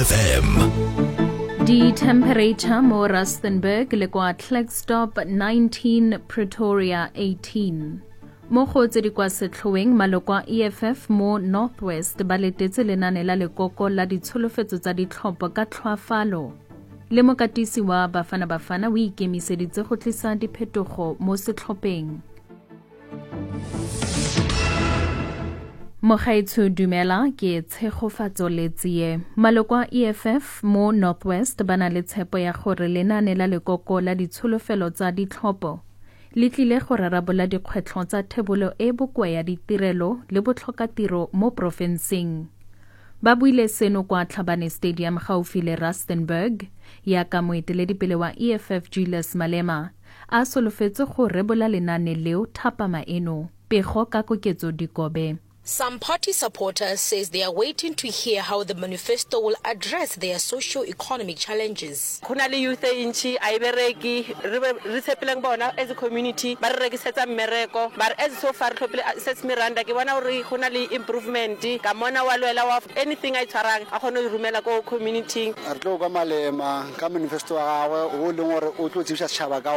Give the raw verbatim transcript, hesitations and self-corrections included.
F M. The temperature mo Rustenburg le kwa Klerksdorp nineteen, Pretoria eighteen. Mo go tse di kwa setlhoeng malokwa E F F mo Northwest ba letetse lenane la lekoko la ditsholofetso tsa ditlhopho ka tlhoafalo. Le mokatisi wa Bafana Bafana o ikemiseditse go tlisa diphetogo mo setlhopheng. Mogaitsho dumela ke tshegofatso letsie. Malokwa E F F mo Northwest bana le tshepo ya gore lenane la lekoko la ditsholofelo tsa ditlhopho le tlile go rarabola dikgwetlho tsa thebolo e bokoa ya ditirelo le botlhokatiro mo profenseng. Ba buile seno kwa Tlhabane Stadium gaufi le Rustenburg ya ka moeteledipele wa E F F Julius Malema a solofetse go rebola lenane leo thapama eno pego ka koketso dikobe. Some party supporters says they are waiting to hear how the manifesto will address their socio-economic challenges. Kuna le youth inchi aibereki resepelang bona as a community ba re rekisetsa mmereko ba as so far tlhopile sets miranda ke bona hore kuna le improvement ka mona wa lwela wa anything I tshwarang a khona go rumela go community re tlo ka Malema ka manifesto wa gagwe o leng gore o tlo tsibisa tshaba ka